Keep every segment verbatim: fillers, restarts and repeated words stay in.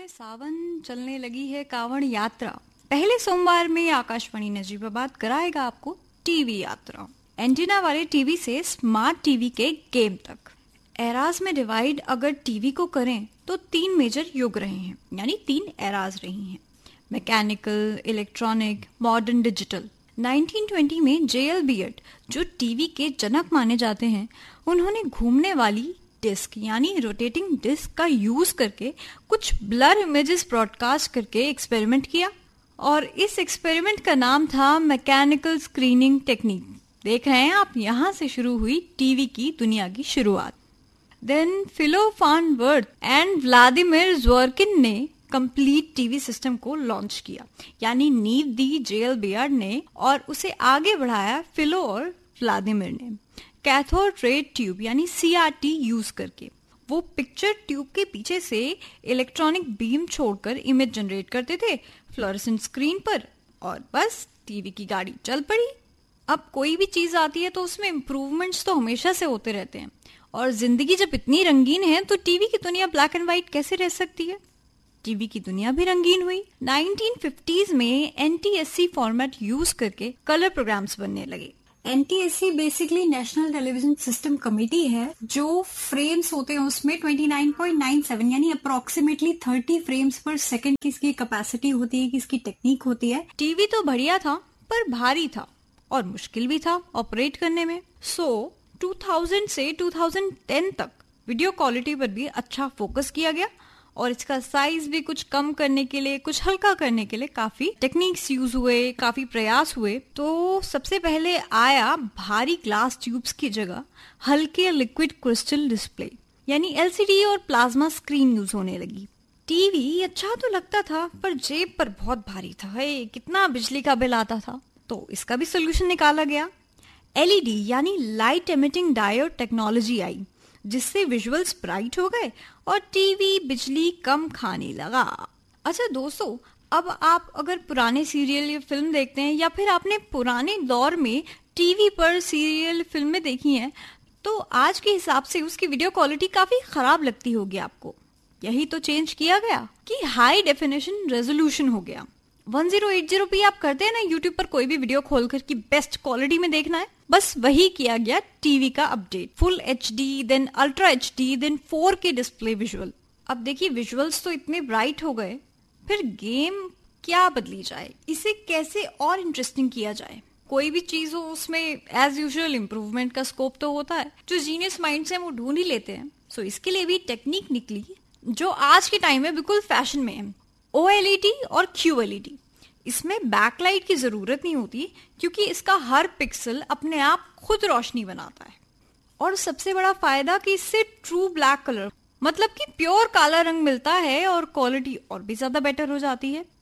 सावन चलने लगी है कांवड़ यात्रा। पहले सोमवार में आकाशवाणी नजीबाबाद कराएगा आपको टीवी यात्रा। एंटीना वाले टीवी से स्मार्ट टीवी के गेम तक। एराज में डिवाइड अगर टीवी को करें तो तीन मेजर युग रहे हैं, यानी तीन एराज रही हैं। Mechanical, electronic, modern, digital. Nineteen twenty में जे एल बियट, जो टीवी के जनक माने जाते हैं, उन्होंने घूमने वाली डिस्क यानी रोटेटिंग डिस्क का यूज करके कुछ ब्लर इमेजेस ब्रॉडकास्ट करके एक्सपेरिमेंट किया और इस एक्सपेरिमेंट का नाम था मैकेनिकल स्क्रीनिंग टेक्निक। देख रहे हैं आप, यहाँ से शुरू हुई टीवी की दुनिया की शुरुआत। देन फिलो फान वर्थ एंड व्लादिमीर ज़्वर्किन ने कंप्लीट टीवी सिस्टम को लॉन्च किया, यानी नींव दी जे एल बियट ने और उसे आगे बढ़ाया फिलो और व्लादिमीर ने। कैथोड रे ट्यूब यानी सी आर टी यूज करके वो पिक्चर ट्यूब के पीछे से इलेक्ट्रॉनिक बीम छोड़कर इमेज जनरेट करते थे फ्लोरेसेंट स्क्रीन पर, और बस टीवी की गाड़ी चल पड़ी। अब कोई भी चीज आती है तो उसमें इम्प्रूवमेंट्स तो हमेशा से होते रहते हैं, और जिंदगी जब इतनी रंगीन है तो टीवी की दुनिया ब्लैक एंड व्हाइट कैसे रह सकती है। टीवी की दुनिया भी रंगीन हुई। नाइनटीन फिफ्टीज़ में N T S C format use करके कलर प्रोग्राम्स बनने लगे। N T S see basically national television system committee है, जो फ्रेम्स होते हैं उसमें twenty nine point nine seven यानी अप्रोक्सीमेटली थर्टी फ्रेम्स पर सेकंड की इसकी कैपेसिटी होती है, कि इसकी टेक्निक होती है। टीवी तो बढ़िया था पर भारी था और मुश्किल भी था ऑपरेट करने में। सो टू थाउज़ेंड से टू थाउज़ेंड टेन तक वीडियो क्वालिटी पर भी अच्छा फोकस किया गया और इसका साइज भी कुछ कम करने के लिए, कुछ हल्का करने के लिए काफी टेक्निक्स यूज हुए, काफी प्रयास हुए। तो सबसे पहले आया भारी ग्लास ट्यूब्स की जगह हल्के लिक्विड क्रिस्टल डिस्प्ले यानी एल सी डी और प्लाज्मा स्क्रीन यूज होने लगी। टीवी अच्छा तो लगता था पर जेब पर बहुत भारी था। है कितना बिजली का बिल आता था, तो इसका भी सोल्यूशन निकाला गया। एल ई डी यानी लाइट एमिटिंग डायोड टेक्नोलॉजी आई, जिससे विजुअल्स ब्राइट हो गए और टीवी बिजली कम खाने लगा। अच्छा दोस्तों, अब आप अगर पुराने सीरियल या फिल्म देखते हैं या फिर आपने पुराने दौर में टीवी पर सीरियल फिल्में देखी हैं, तो आज के हिसाब से उसकी वीडियो क्वालिटी काफी खराब लगती होगी आपको। यही तो चेंज किया गया कि हाई डेफिनेशन रेजोल्यूशन हो गया। One zero eight zero P आप करते हैं ना यूट्यूब पर कोई भी वीडियो खोलकर की बेस्ट क्वालिटी में देखना है, बस वही किया गया टीवी का update. Full H D, then ultra H D, then four के डिस्प्ले विजुअल। अब देखिए विजुअल्स तो इतने ब्राइट हो गए, फिर गेम क्या बदली जाए, इसे कैसे और इंटरेस्टिंग किया जाए। कोई भी चीज हो उसमें एज यूजुअल इम्प्रूवमेंट का स्कोप तो होता है, जो जीनियस माइंड से वो ढूंढ ही लेते हैं। सो इसके लिए भी टेक्निक निकली जो आज के टाइम में बिल्कुल फैशन में है, ओ एल ई डी और क्यू एल ई डी। इसमें बैकलाइट की जरूरत नहीं होती क्योंकि इसका हर पिक्सल अपने आप खुद रोशनी बनाता है। और सबसे बड़ा फायदा कि इससे ट्रू ब्लैक कलर मतलब कि प्योर काला रंग मिलता है और क्वालिटी और भी ज्यादा बेटर हो जाती है।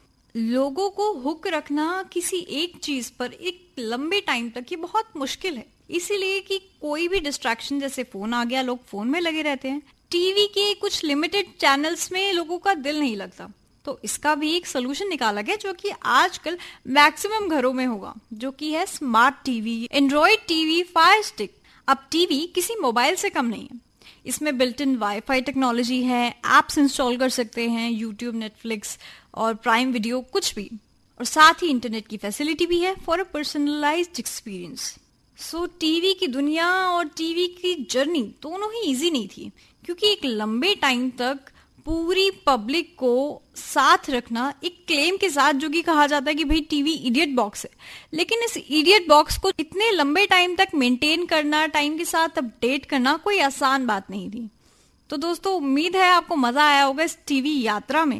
लोगों को हुक रखना किसी एक चीज पर एक लंबे टाइम तक ये बहुत मुश्किल है, इसीलिए कि कोई भी डिस्ट्रैक्शन, जैसे फोन आ गया, लोग फोन में लगे रहते हैं। टीवी के कुछ लिमिटेड चैनल्स में लोगों का दिल नहीं लगता, तो इसका भी एक सोल्यूशन निकाला गया जो कि आजकल मैक्सिमम घरों में होगा, जो कि है smart TV, Android TV, fire stick. अब टीवी किसी मोबाइल से कम नहीं है, इसमें बिल्ट इन वाईफाई टेक्नोलॉजी है, एप्स इंस्टॉल कर सकते हैं, यूट्यूब, नेटफ्लिक्स और प्राइम वीडियो, कुछ भी, और साथ ही इंटरनेट की फैसिलिटी भी है for a personalised experience. So TV की दुनिया और टीवी की जर्नी दोनों ही इजी नहीं थी, क्योंकि एक लंबे टाइम तक पूरी पब्लिक को साथ रखना एक क्लेम के साथ, जो कि कहा जाता है कि भाई टीवी इडियट बॉक्स है, लेकिन इस इडियट बॉक्स को इतने लंबे टाइम तक मेंटेन करना, टाइम के साथ अपडेट करना कोई आसान बात नहीं थी। तो दोस्तों, उम्मीद है आपको मजा आया होगा इस टीवी यात्रा में।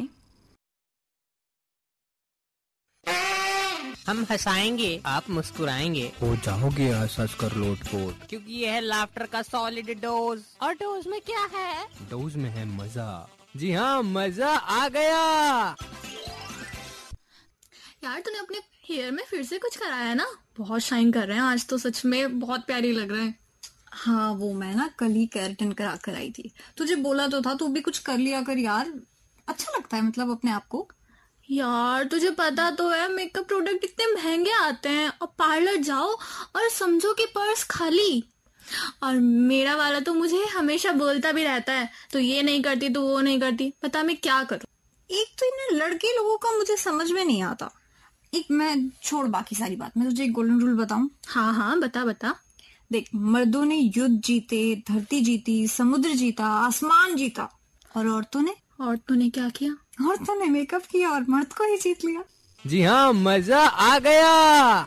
हम हंसाएंगे, आप मुस्कुराएंगे, हो जाओगे हंस हंस कर लोटपोट, क्योंकि यह है लाफ्टर का सॉलिड डोज। और डोज में क्या है? डोज में है मजा। जी हाँ, मजा आ गया। यार तूने अपने हेयर में फिर से कुछ कराया है ना? बहुत शाइन कर रहे हैं आज तो, सच में बहुत प्यारी लग रहे हैं। हाँ, वो मैं ना कल ही केराटिन करा कर आई थी। तुझे बोला तो था तू भी कुछ कर लिया कर यार, अच्छा लगता है मतलब अपने आप को। यार तुझे पता तो है मेकअप प्रोडक्ट इतने महंगे आते हैं, और पार्लर जाओ और समझो कि पर्स खाली। और मेरा वाला तो मुझे हमेशा बोलता भी रहता है, तो ये नहीं करती तो वो नहीं करती, पता मैं क्या करूं। एक तो इन लड़के लोगों का मुझे समझ में नहीं आता। एक मैं छोड़ बाकी सारी बात, मैं तुझे एक गोल्डन रूल बताऊं। हाँ हाँ बता बता। देख, मर्दों ने युद्ध जीते, धरती जीती, समुद्र जीता, आसमान जीता, और औरतों ने औरतों ने क्या किया? औरतों ने मेकअप किया और मर्द को ही जीत लिया। जी हाँ, मजा आ गया।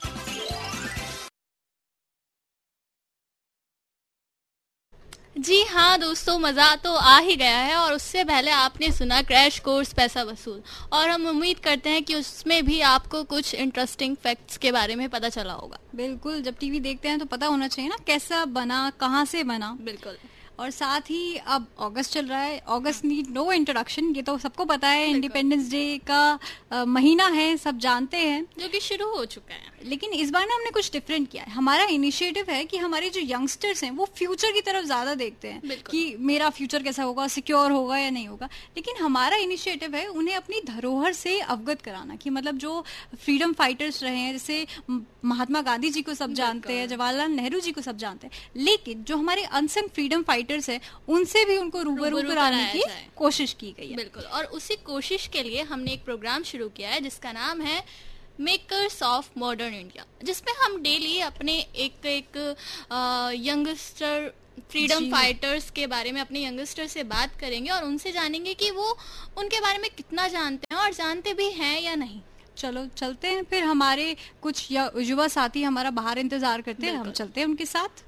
जी हाँ दोस्तों, मज़ा तो आ ही गया है। और उससे पहले आपने सुना क्रैश कोर्स पैसा वसूल, और हम उम्मीद करते हैं कि उसमें भी आपको कुछ इंटरेस्टिंग फैक्ट्स के बारे में पता चला होगा। बिल्कुल, जब टीवी देखते हैं तो पता होना चाहिए ना कैसा बना, कहाँ से बना। बिल्कुल। और साथ ही अब अगस्त चल रहा है, अगस्त नीड नो इंट्रोडक्शन, ये तो सबको पता है। इंडिपेंडेंस डे का आ, महीना है, सब जानते हैं, जो कि शुरू हो चुका है। लेकिन इस बार ना हमने कुछ डिफरेंट किया है। हमारा इनिशिएटिव है कि हमारे जो यंगस्टर्स हैं वो फ्यूचर की तरफ ज्यादा देखते हैं कि मेरा फ्यूचर कैसा होगा, सिक्योर होगा या नहीं होगा। लेकिन हमारा इनिशिएटिव है उन्हें अपनी धरोहर से अवगत कराना, कि मतलब जो फ्रीडम फाइटर्स रहे हैं, जैसे महात्मा गांधी जी को सब जानते हैं, जवाहरलाल नेहरू जी को सब जानते हैं, लेकिन जो हमारे अनसंग फ्रीडम फाइटर्स है उनसे भी उनको रूबरू कराने की कोशिश की गई है। बिल्कुल। और उसी कोशिश के लिए हमने एक प्रोग्राम शुरू किया है जिसका नाम है मेकर्स ऑफ मॉडर्न इंडिया, जिसमें हम डेली अपने एक एक यंगस्टर फ्रीडम फाइटर्स के बारे में, अपने यंगस्टर से बात करेंगे और उनसे जानेंगे कि वो उनके बारे में कितना जानते हैं और जानते भी हैं या नहीं। चलो चलते हैं फिर। हमारे कुछ युवा साथी हमारा बाहर इंतजार करते हैं, हम चलते हैं उनके साथ।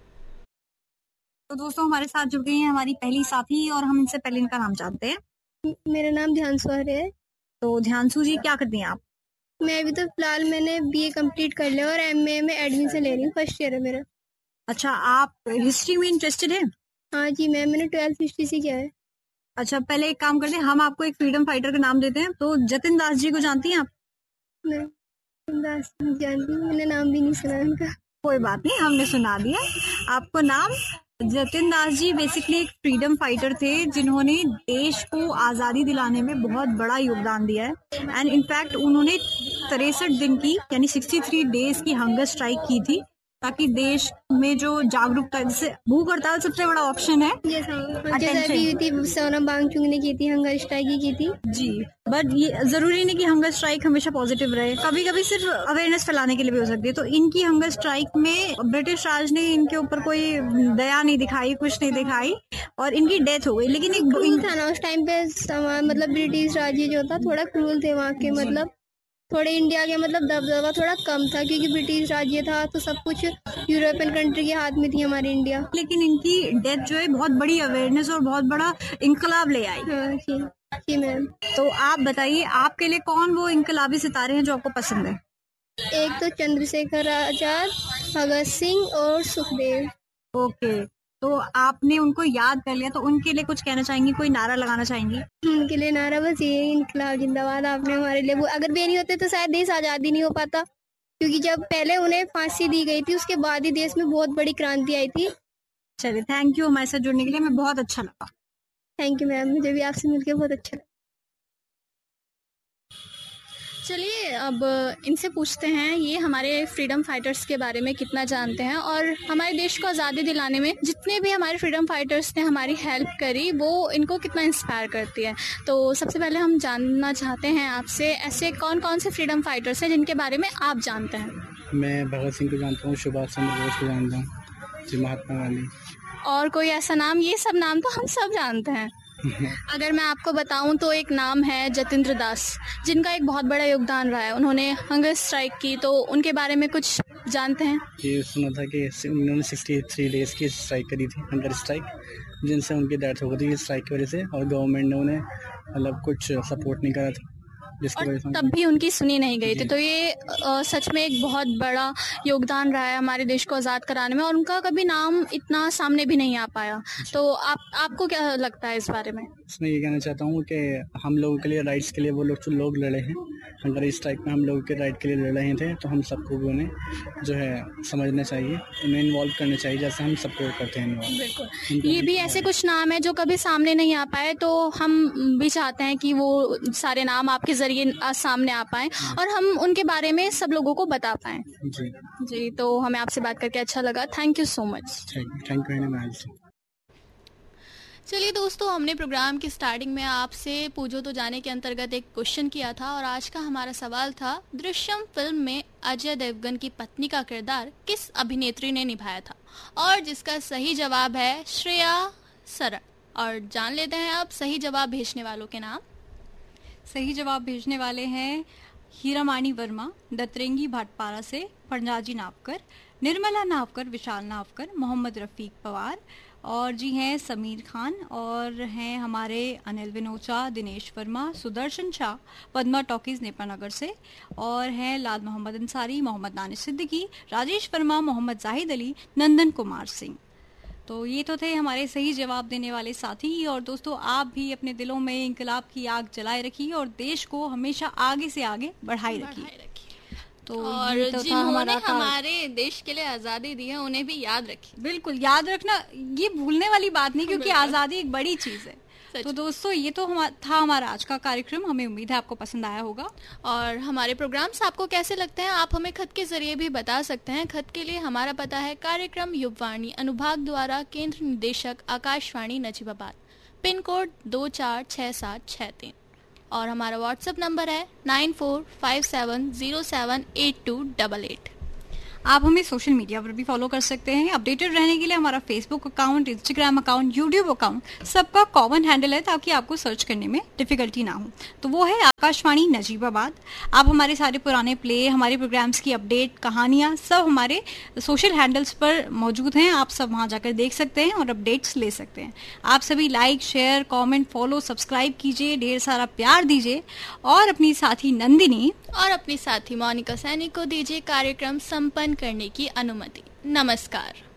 तो दोस्तों, हमारे साथ जुड़ गई हैं हमारी पहली साथी, और हम इनसे पहले इनका नाम जानते हैं। मेरा नाम ध्यानसु है। तो ध्यानसु जी, क्या करती हैं आप? मैं अभी तो फिलहाल मैंने बीए कंप्लीट कर लिया और एमए में एडमिशन ले रही हूँ, फर्स्ट ईयर है मेरा। अच्छा, आप हिस्ट्री में इंटरेस्टेड है? हाँ जी मैम, मैंने ट्वेल्थ हिस्ट्री से किया है। अच्छा, पहले एक काम करते हैं, हम आपको एक फ्रीडम फाइटर का नाम देते हैं। तो जतिन दास जी को जानती हैं आप? मैं दास जानती हूँ, मैंने नाम भी नहीं सुना उनका। कोई बात नहीं, हमने सुना दिया आपको नाम। जतिन दास जी बेसिकली एक फ्रीडम फाइटर थे जिन्होंने देश को आजादी दिलाने में बहुत बड़ा योगदान दिया है। एंड इनफैक्ट उन्होंने तिरसठ दिन की यानी तिरसठ डेज की हंगर स्ट्राइक की थी, ताकि देश में जो जागरूकता, जैसे भूख हड़ताल सबसे बड़ा ऑप्शन है, सोनम वांगचुक ने की थी, हंगर स्ट्राइक की थी जी। बट ये जरूरी नहीं कि हंगर स्ट्राइक हमेशा पॉजिटिव रहे, कभी कभी सिर्फ अवेयरनेस फैलाने के लिए भी हो सकती है। तो इनकी हंगर स्ट्राइक में ब्रिटिश राज ने इनके ऊपर कोई दया नहीं दिखाई, कुछ नहीं दिखाई, और इनकी डेथ हो गई। लेकिन एक क्रूल था ना उस टाइम पे, मतलब ब्रिटिश राज जो था थोड़ा क्रूल थे वहाँ के, मतलब थोड़े इंडिया के मतलब दबदबा थोड़ा कम था, क्योंकि ब्रिटिश राज्य था तो सब कुछ यूरोपियन कंट्री के हाथ में थी हमारी इंडिया। लेकिन इनकी डेथ जो है बहुत बड़ी अवेयरनेस और बहुत बड़ा इंकलाब ले आई। हाँ जी जी मैम। तो आप बताइए, आपके लिए कौन वो इंकलाबी सितारे हैं जो आपको पसंद है? एक तो चंद्रशेखर आजाद, भगत सिंह और सुखदेव। ओके, तो आपने उनको याद कर लिया, तो उनके लिए कुछ कहना चाहेंगी, कोई नारा लगाना चाहेंगी? उनके लिए नारा बस ये, इनकलाब जिंदाबाद। आपने हमारे लिए, अगर वे नहीं होते तो शायद देश आजाद ही नहीं हो पाता, क्योंकि जब पहले उन्हें फांसी दी गई थी उसके बाद ही देश में बहुत बड़ी क्रांति आई थी। चलिए, थैंक यू हमारे साथ जुड़ने के लिए, हमें बहुत अच्छा लगा। थैंक यू मैम, मुझे भी आपसे मिलकर बहुत अच्छा लगा। चलिए अब इनसे पूछते हैं ये हमारे फ्रीडम फाइटर्स के बारे में कितना जानते हैं, और हमारे देश को आज़ादी दिलाने में जितने भी हमारे फ्रीडम फाइटर्स ने हमारी हेल्प करी वो इनको कितना इंस्पायर करती है। तो सबसे पहले हम जानना चाहते हैं आपसे, ऐसे कौन कौन से फ्रीडम फाइटर्स हैं जिनके बारे में आप जानते हैं? मैं भगत सिंह को जानता हूँ, सुभाष चंद्र बोस को जानता हूँ जी, महात्मा गांधी। और कोई ऐसा नाम? ये सब नाम तो हम सब जानते हैं। अगर मैं आपको बताऊं तो एक नाम है जतिंद्र दास, जिनका एक बहुत बड़ा योगदान रहा है। उन्होंने हंगर स्ट्राइक की, तो उनके बारे में कुछ जानते हैं? ये सुना था कि उन्होंने तिरसठ डेज की स्ट्राइक करी थी, हंगर स्ट्राइक, जिनसे उनकी डेथ हो गई थी स्ट्राइक की वजह से, और गवर्नमेंट ने उन्हें मतलब कुछ सपोर्ट नहीं करा था, जिसकी वजह से तब भी उनकी सुनी नहीं गई थी। तो ये आ, सच में एक बहुत बड़ा योगदान रहा है हमारे देश को आज़ाद कराने में, और उनका कभी नाम इतना सामने भी नहीं आ पाया। तो आप आपको क्या लगता है इस बारे में? इसमें ये कहना चाहता हूँ कि हम लोगों के लिए राइट्स के लिए वो लोग जो लोग लड़े हैं हंगरी स्ट्राइक में, हम लोगों के राइट के लिए लड़ रहे थे, तो हम सबको भी उन्हें जो है समझना चाहिए, उन्हें इन्वॉल्व करना चाहिए जैसे हम सपोर्ट करते हैं इन्वॉल्व। बिल्कुल, ये भी ऐसे कुछ नाम है जो कभी सामने नहीं आ पाए, तो हम भी चाहते हैं कि वो सारे नाम आपके जरिए सामने आ पाए और हम उनके बारे में सब लोगों को बता पाएं। जी जी, तो हमें आपसे बात करके अच्छा लगा। Thank you so much. Thank you. चलिए दोस्तों, हमने प्रोग्राम की स्टार्टिंग में आपसे पूछो तो जाने के अंतर्गत एक क्वेश्चन किया था और आज का हमारा सवाल था दृश्यम फिल्म में अजय देवगन की पत्नी का किरदार किस अभिनेत्री ने निभाया था, और जिसका सही जवाब है श्रेया सरन। और जान लेते हैं अब सही जवाब भेजने वालों के नाम। सही जवाब भेजने वाले हैं हीरामानी वर्मा, दतरेंगी भाटपारा से पंजाजी नावकर, निर्मला नावकर, विशाल नावकर, मोहम्मद रफीक पवार, और जी हैं समीर खान, और हैं हमारे अनिल विनोचा, दिनेश वर्मा, सुदर्शन शाह, पद्मा टॉकीज नेपानगर से, और हैं लाल मोहम्मद अंसारी, मोहम्मद दानिश सिद्दीकी, राजेश वर्मा, मोहम्मद जाहिद अली, नंदन कुमार सिंह। तो ये तो थे हमारे सही जवाब देने वाले साथी। और दोस्तों, आप भी अपने दिलों में इंकलाब की आग जलाए रखिए और देश को हमेशा आगे से आगे बढ़ाए रखिए। तो और ये तो जिन्होंने हमारे देश के लिए आजादी दी है उन्हें भी याद रखिए। बिल्कुल याद रखना, ये भूलने वाली बात नहीं, क्योंकि आजादी एक बड़ी चीज है। तो दोस्तों, ये तो हम, था हमारा आज का कार्यक्रम। हमें उम्मीद है आपको पसंद आया होगा। और हमारे प्रोग्राम्स आपको कैसे लगते हैं आप हमें खत के जरिए भी बता सकते हैं। खत के लिए हमारा पता है कार्यक्रम युववाणी, अनुभाग द्वारा, केंद्र निदेशक आकाशवाणी नजीबाबाद, पिन कोड दो चार छः सात छः तीन, और हमारा व्हाट्सएप नंबर है nine four five seven zero seven eight to double eight. आप हमें सोशल मीडिया पर भी फॉलो कर सकते हैं। अपडेटेड रहने के लिए हमारा Facebook account, Instagram account, YouTube account सबका कॉमन हैंडल है, ताकि आपको सर्च करने में डिफिकल्टी ना हो। तो वो है आकाशवाणी नजीबाबाद। आप हमारे सारे पुराने प्ले, हमारे प्रोग्राम्स की अपडेट, कहानियां सब हमारे सोशल हैंडल्स पर मौजूद हैं। आप सब वहां जाकर देख सकते हैं और अपडेट्स ले सकते हैं। आप सभी like, share, comment, follow, subscribe कीजिए, ढेर सारा प्यार दीजिए, और अपनी साथी नंदिनी और अपनी साथी मोनिका सैनी को दीजिए कार्यक्रम संपन्न करने की अनुमति। नमस्कार।